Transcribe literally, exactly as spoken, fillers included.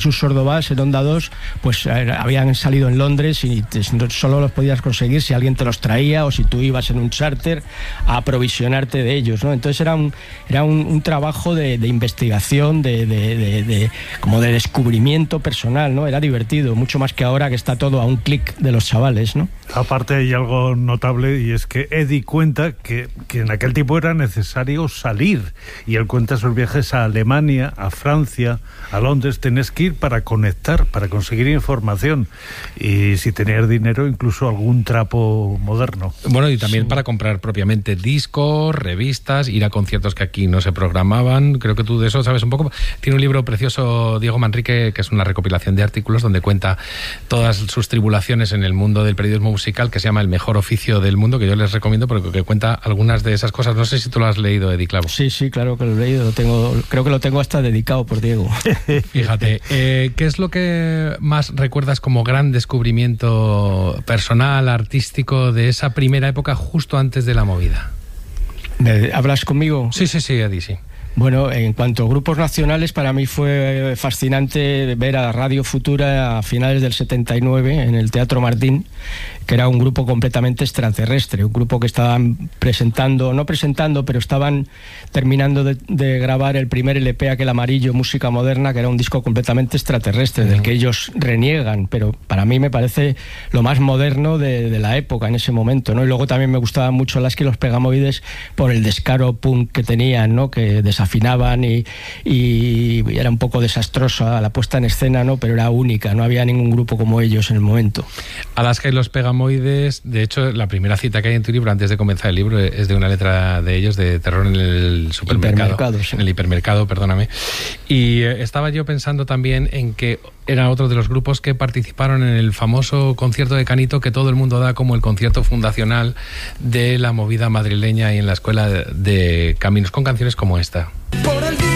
Sus Sordovás en Onda dos pues habían salido en Londres y te, solo los podías conseguir si alguien te los traía o si tú ibas en un charter a aprovisionarte de ellos, ¿no? Entonces era un, era un, un trabajo de, de investigación, de, de, de, de, como de descubrimiento personal, ¿no? Era divertido, mucho más que ahora que está todo a un clic de los chavales, ¿no? Aparte hay algo notable y es que Eddie cuenta que, que en aquel tiempo era necesario salir y él cuenta sus viajes a Alemania, a Francia, a Londres. Tenés que ir para conectar, para conseguir información y si tenías dinero incluso algún trapo moderno. Bueno, y también sí. para comprar propiamente discos, revistas, ir a conciertos que aquí no se programaban. Creo que tú de eso sabes un poco. Tiene un libro precioso Diego Manrique que es una recopilación de artículos donde cuenta todas sus tribulaciones en el mundo del periodismo musical, que se llama El mejor oficio del mundo, que yo les recomiendo porque que cuenta algunas de esas cosas. No sé si tú lo has leído, Eddie Clavo. Sí, sí, claro que lo he leído, lo tengo, creo que lo tengo hasta dedicado por Diego. Fíjate, eh, ¿qué es lo que más recuerdas como gran descubrimiento personal, artístico de esa primera época justo antes de la movida? ¿Hablas conmigo? Sí, sí, sí, Eddie, sí. Bueno, en cuanto a grupos nacionales, para mí fue fascinante ver a Radio Futura a finales del setenta y nueve en el Teatro Martín, que era un grupo completamente extraterrestre, un grupo que estaban presentando, no presentando, pero estaban terminando de, de grabar el primer L P, aquel amarillo, Música Moderna, que era un disco completamente extraterrestre, del que ellos reniegan, pero para mí me parece lo más moderno de, de la época en ese momento, ¿no? Y luego también me gustaban mucho Lasky y los Pegamoides por el descaro punk que tenían, ¿no? Que desafinaban y, y era un poco desastrosa la puesta en escena, ¿no? Pero era única, no había ningún grupo como ellos en el momento. Alaska y los Pegamoides, de hecho, la primera cita que hay en tu libro, antes de comenzar el libro, es de una letra de ellos, de Terror en el supermercado. Sí. En el hipermercado, perdóname. Y eh, estaba yo pensando también en que era otro de los grupos que participaron en el famoso concierto de Canito que todo el mundo da como el concierto fundacional de la movida madrileña y en la Escuela de Caminos, con canciones como esta.